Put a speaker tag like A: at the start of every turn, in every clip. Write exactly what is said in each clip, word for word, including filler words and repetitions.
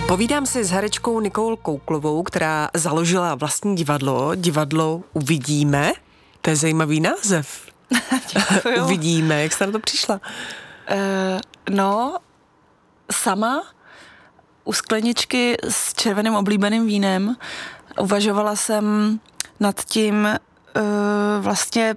A: Povídám si s herečkou Nicole Kouklovou, která založila vlastní divadlo. Divadlo Uvidíme. To je zajímavý název. Uvidíme. Jak jste na to přišla?
B: Uh, no, sama u skleničky s červeným oblíbeným vínem uvažovala jsem nad tím uh, vlastně,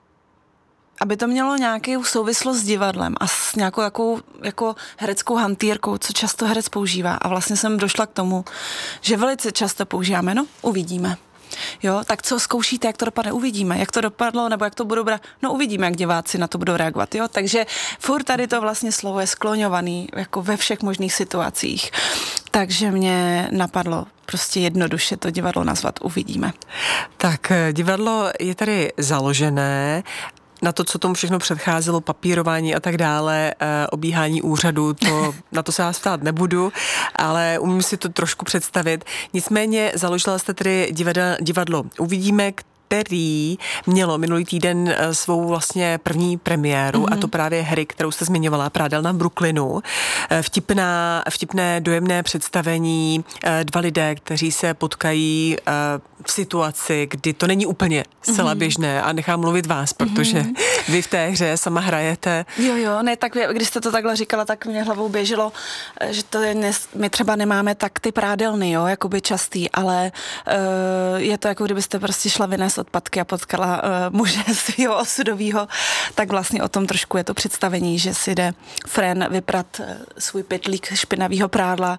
B: aby to mělo nějakou souvislost s divadlem a s nějakou jakou, jako hereckou hantýrkou, co často herec používá. A vlastně jsem došla k tomu, že velice často používáme, no, uvidíme. Jo, tak co zkoušíte, jak to dopadne, uvidíme, jak to dopadlo, nebo jak to budou brát, no uvidíme, jak diváci na to budou reagovat, jo, takže furt tady to vlastně slovo je skloňovaný, jako ve všech možných situacích, takže mě napadlo prostě jednoduše to divadlo nazvat Uvidíme.
A: Tak divadlo je tady založené, na to, co tomu všechno předcházelo, papírování a tak dále, e, obíhání úřadu, to, na to se vás ptát nebudu, ale umím si to trošku představit. Nicméně založila jste tedy divadlo, divadlo Uvidíme, který mělo minulý týden svou vlastně první premiéru, mm-hmm. a to právě hry, kterou jste zmiňovala, Prádelna v Brooklynu. Vtipná, vtipné dojemné představení, dva lidé, kteří se potkají v situaci, kdy to není úplně zcela mm-hmm. běžné, a nechám mluvit vás, protože mm-hmm. vy v té hře sama hrajete.
B: Jo, jo, ne, tak když jste to takhle říkala, tak mě hlavou běželo, že to je, ne, my třeba nemáme tak ty prádelny, jo, jakoby častý, ale uh, je to jako kdybyste prostě šla vynést odpadky a potkala uh, muže svýho osudovýho, tak vlastně o tom trošku je to představení, že si jde Fren vyprat uh, svůj pytlík špinavýho prádla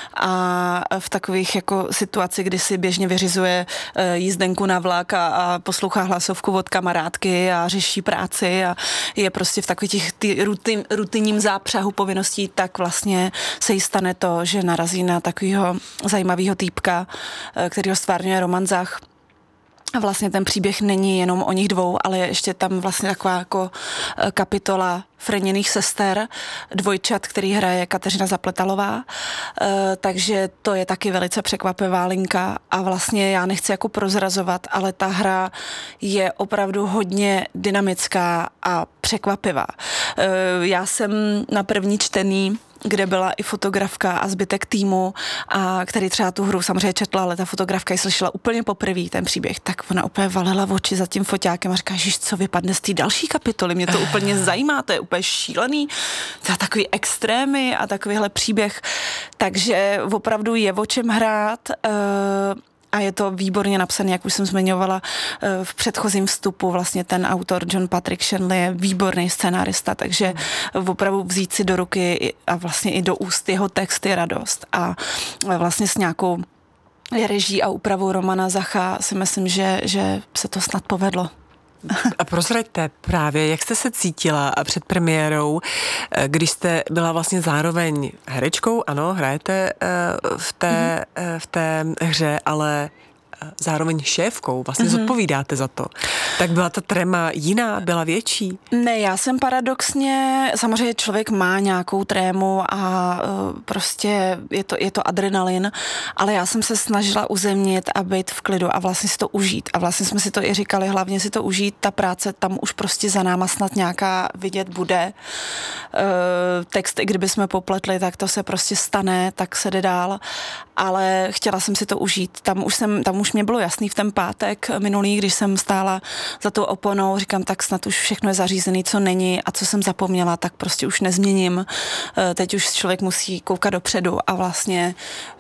B: a v takových jako situaci, kdy si běžně vyřizuje uh, jízdenku na vlak a, a poslouchá hlasovku od kamarádky a řeší práci a je prostě v takových těch ty rutin, rutinním zápřahu povinností, tak vlastně se jí stane to, že narazí na takového zajímavého týpka, uh, kterýho stvárňuje Roman Zach. A vlastně ten příběh není jenom o nich dvou, ale je ještě tam vlastně taková jako kapitola Freněných sester, dvojčat, který hraje Kateřina Zapletalová, e, takže to je taky velice překvapivá linka a vlastně já nechci jako prozrazovat, ale ta hra je opravdu hodně dynamická a překvapivá. E, já jsem na první čtení, kde byla i fotografka a zbytek týmu, a který třeba tu hru samozřejmě četla, ale ta fotografka ji slyšela úplně poprvé ten příběh, tak ona úplně valila v oči za tím foťákem a říká, že co vypadne z té další kapitoly, mě to úplně zajímá, to je úplně šílený, to je takový extrémy a takovýhle příběh, takže opravdu je o čem hrát. Uh, A je to výborně napsané, jak už jsem zmiňovala v předchozím vstupu, vlastně ten autor John Patrick Shanley je výborný scenárista, takže opravdu vzít si do ruky a vlastně i do úst jeho text je radost. A vlastně s nějakou reží a úpravou Romana Zacha si myslím, že, že se to snad povedlo.
A: A prozraďte právě, jak jste se cítila před premiérou, když jste byla vlastně zároveň herečkou, ano, hrajete v té, v té hře, ale zároveň šéfkou, vlastně mm-hmm. zodpovídáte za to. Tak byla ta trema jiná, byla větší? Ne,
B: já jsem paradoxně, samozřejmě člověk má nějakou trému a uh, prostě je to, je to adrenalin, ale já jsem se snažila uzemnit a být v klidu a vlastně si to užít. A vlastně jsme si to i říkali, hlavně si to užít, ta práce tam už prostě za náma snad nějaká vidět bude. Uh, text, i kdyby jsme popletli, tak to se prostě stane, tak se jde dál. Ale chtěla jsem si to užít. Tam už jsem, tam už mě bylo jasný v ten pátek minulý, když jsem stála za tou oponou, říkám, tak snad už všechno je zařízený, co není a co jsem zapomněla, tak prostě už nezměním. Teď už člověk musí koukat dopředu a vlastně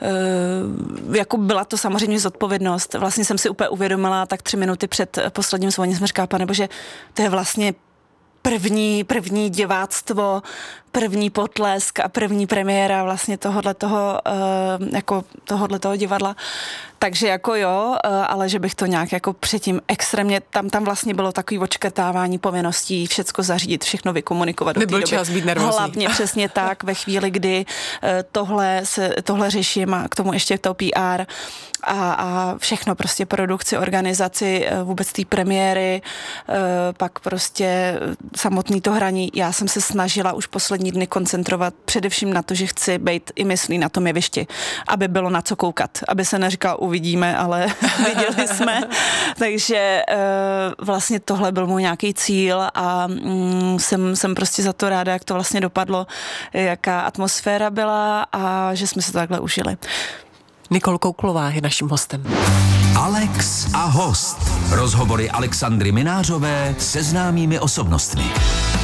B: jako byla to samozřejmě zodpovědnost. Vlastně jsem si úplně uvědomila tak tři minuty před posledním zvoním, jsem říkala, pane bože, to je vlastně první, první diváctvo, první potlesk a první premiéra vlastně tohodle toho, uh, jako tohodle toho divadla. Takže jako jo, uh, ale že bych to nějak jako předtím extrémně, tam, tam vlastně bylo takový očkrtávání povinností, všecko zařídit, všechno vykomunikovat.
A: Nebyl čas být nervózní.
B: Hlavně přesně tak, ve chvíli, kdy uh, tohle, se, tohle řeším a k tomu ještě to P R a, a všechno prostě produkci, organizaci, uh, vůbec té premiéry, uh, pak prostě samotný to hraní. Já jsem se snažila už poslední dny koncentrovat především na to, že chci být i myslí na tom jevišti, aby bylo na co koukat, aby se neříkal neuvidíme, ale viděli jsme. Takže vlastně tohle byl můj nějaký cíl a jsem, jsem prostě za to ráda, jak to vlastně dopadlo, jaká atmosféra byla a že jsme se to takhle užili.
A: Nikol Kouklová je naším hostem.
C: Alex a host. Rozhovory Alexandry Minářové se známými osobnostmi.